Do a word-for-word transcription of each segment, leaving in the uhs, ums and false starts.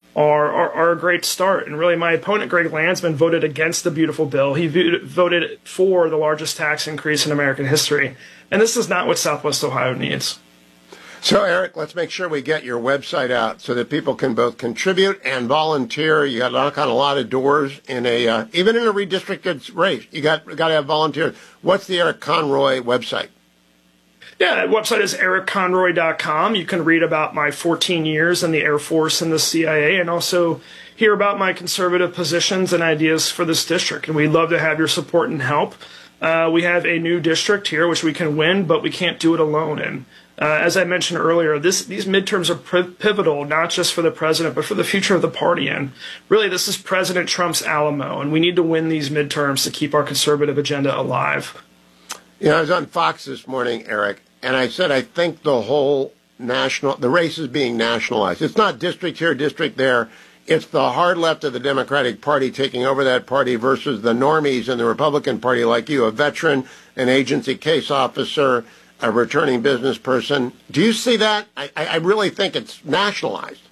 are, are, are a great start. And really, my opponent, Greg Landsman, voted against the beautiful bill. He v- voted for the largest tax increase in American history. And this is not what Southwest Ohio needs. So, Eric, let's make sure we get your website out so that people can both contribute and volunteer. You got to knock on a lot of doors in a, uh, even in a redistricted race. You got got to have volunteers. What's the Eric Conroy website? Yeah, the website is eric conroy dot com. You can read about my fourteen years in the Air Force and the C I A, and also hear about my conservative positions and ideas for this district. And we'd love to have your support and help. Uh, we have a new district here, which we can win, but we can't do it alone. And uh, as I mentioned earlier, this, these midterms are p- pivotal, not just for the president, but for the future of the party. And really, this is President Trump's Alamo, and we need to win these midterms to keep our conservative agenda alive. You know, I was on Fox this morning, Eric, and I said I think the whole national, the race is being nationalized. It's not district here, district there. It's the hard left of the Democratic Party taking over that party versus the normies in the Republican Party like you, a veteran, an agency case officer, a returning business person. Do you see that? I, I really think it's nationalized.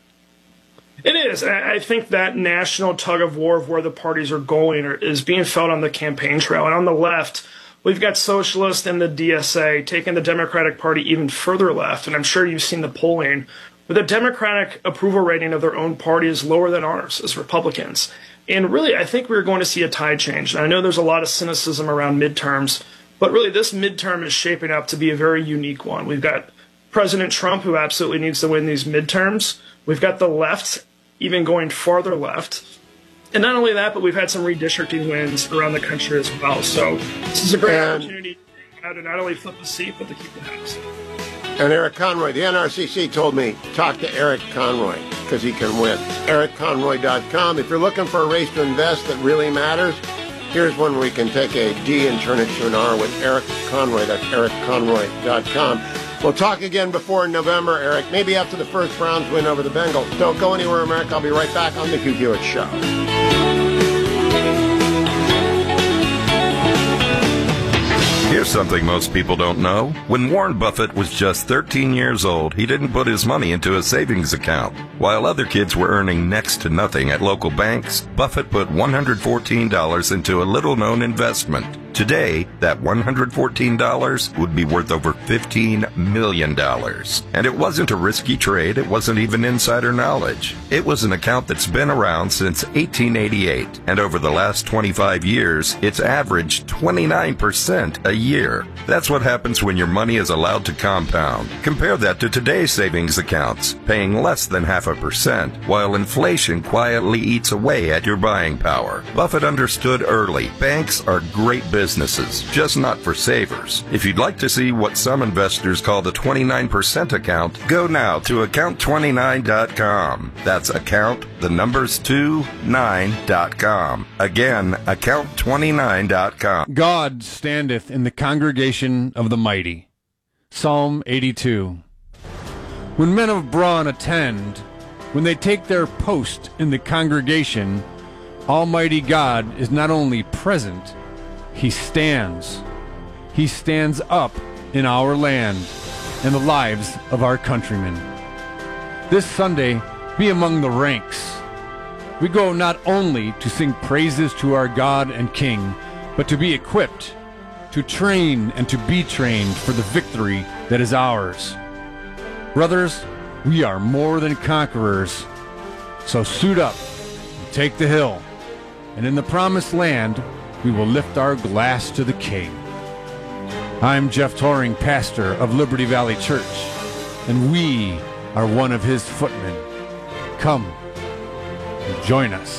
It is. I think that national tug of war of where the parties are going is being felt on the campaign trail. And on the left, we've got socialists and the D S A taking the Democratic Party even further left. And I'm sure you've seen the polling. But the Democratic approval rating of their own party is lower than ours as Republicans. And really, I think we're going to see a tide change. And I know there's a lot of cynicism around midterms, but really this midterm is shaping up to be a very unique one. We've got President Trump, who absolutely needs to win these midterms. We've got the left even going farther left. And not only that, but we've had some redistricting wins around the country as well. So this is a great and, opportunity to not only flip the seat, but to keep the house. And Eric Conroy, the N R C C told me, talk to Eric Conroy because he can win. eric conroy dot com. If you're looking for a race to invest that really matters, here's one where we can take a D and turn it to an R with Eric Conroy. That's eric conroy dot com. We'll talk again before November, Eric, maybe after the first Browns win over the Bengals. Don't go anywhere, America. I'll be right back on The Hugh Hewitt Show. Here's something most people don't know. When Warren Buffett was just thirteen years old, he didn't put his money into a savings account. While other kids were earning next to nothing at local banks, Buffett put one hundred fourteen dollars into a little-known investment. Today, that one hundred fourteen dollars would be worth over fifteen million dollars. And it wasn't a risky trade. It wasn't even insider knowledge. It was an account that's been around since eighteen eighty-eight. And over the last twenty-five years, it's averaged twenty-nine percent a year. That's what happens when your money is allowed to compound. Compare that to today's savings accounts, paying less than half a percent, while inflation quietly eats away at your buying power. Buffett understood early. Banks are great business. Businesses, just not for savers. If you'd like to see what some investors call the twenty-nine percent account, go now to account twenty-nine dot com. That's account, the numbers two, nine dot com. Again, account twenty-nine dot com. God standeth in the congregation of the mighty. Psalm eighty-two. When men of brawn attend, when they take their post in the congregation, Almighty God is not only present, He stands. He stands up in our land and the lives of our countrymen. This Sunday, be among the ranks. We go not only to sing praises to our God and King, but to be equipped, to train and to be trained for the victory that is ours. Brothers, we are more than conquerors. So suit up and take the hill. And in the promised land, we will lift our glass to the King. I'm Jeff Toring, pastor of Liberty Valley Church, and we are one of his footmen. Come and join us.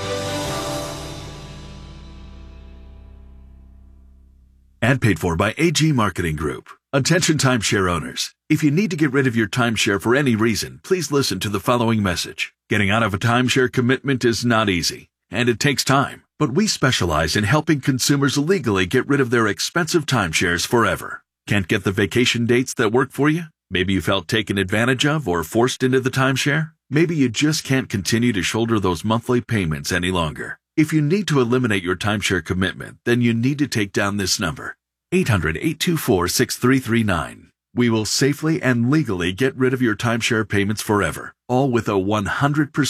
Ad paid for by A G Marketing Group. Attention timeshare owners. If you need to get rid of your timeshare for any reason, please listen to the following message. Getting out of a timeshare commitment is not easy, and it takes time. But we specialize in helping consumers legally get rid of their expensive timeshares forever. Can't get the vacation dates that work for you? Maybe you felt taken advantage of or forced into the timeshare? Maybe you just can't continue to shoulder those monthly payments any longer. If you need to eliminate your timeshare commitment, then you need to take down this number, eight hundred, eight two four, six three three nine. We will safely and legally get rid of your timeshare payments forever, all with a one hundred percent